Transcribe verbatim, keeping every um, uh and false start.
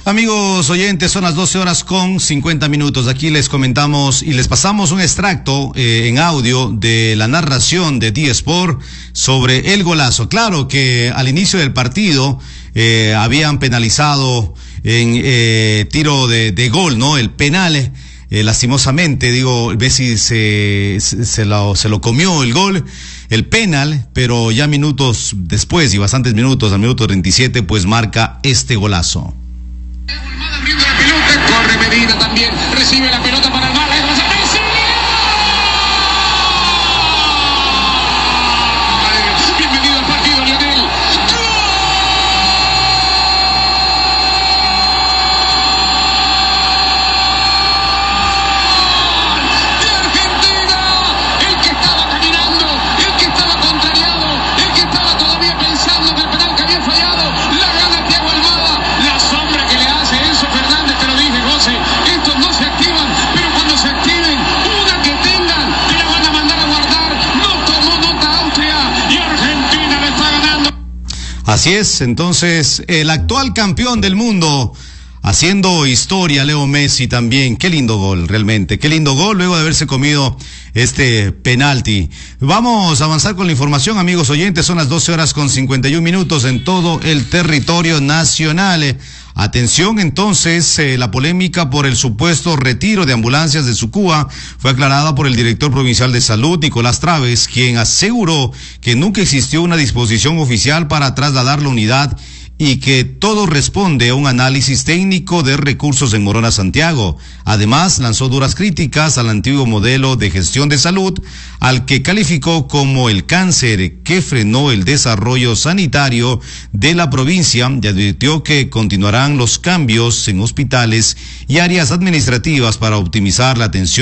Amigos oyentes, son las doce horas con cincuenta minutos. Aquí les comentamos y les pasamos un extracto eh, en audio de la narración de D-Sport sobre el golazo. Claro que al inicio del partido eh, habían penalizado en eh, tiro de, de gol, ¿no? El penal, eh, lastimosamente, digo, Messi se, se, se, lo, se lo comió el gol, el penal, pero ya minutos después y bastantes minutos, al minuto treinta y siete, pues marca este golazo. Abriendo la pelota, corre Medina también, recibe la pelota para el mar, es Messi. Bienvenido al partido, Lionel. De Argentina, el que estaba caminando, el que estaba contrariado, el que estaba todavía pensando que el penal que había fallado, la gana Thiago Almada, la sombra que le hace Enzo Fernández, te lo dije, José, estos no se activan, pero cuando se activen, una que tengan, te la van a mandar a guardar. No tomó nota Austria y Argentina le está ganando. Así es, entonces, el actual campeón del mundo, haciendo historia, Leo Messi también. Qué lindo gol, realmente, qué lindo gol luego de haberse comido este penalti. Vamos a avanzar con la información, amigos oyentes, son las doce horas con cincuenta y un minutos en todo el territorio nacional. Atención, entonces, eh, la polémica por el supuesto retiro de ambulancias de Sucúa fue aclarada por el director provincial de salud, Nicolás Traves, quien aseguró que nunca existió una disposición oficial para trasladar la unidad y que todo responde a un análisis técnico de recursos en Morona, Santiago. Además, lanzó duras críticas al antiguo modelo de gestión de salud, al que calificó como el cáncer que frenó el desarrollo sanitario de la provincia y advirtió que continuarán los cambios en hospitales y áreas administrativas para optimizar la atención